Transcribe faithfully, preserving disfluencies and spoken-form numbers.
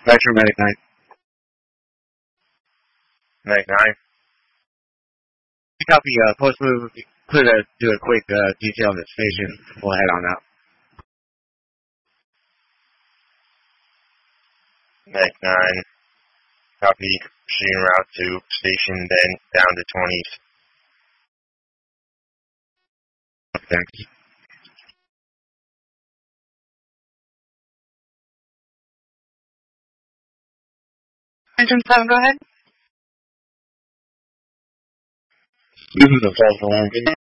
Metro Medic nine. Medic nine. Copy, uh, post move, clear to do a quick, uh, detail of the station. We'll head on out. Medic nine. Copy. Proceeding route to station, then down to twenties. Thanks. Engine seven, go ahead. This is a false alarm.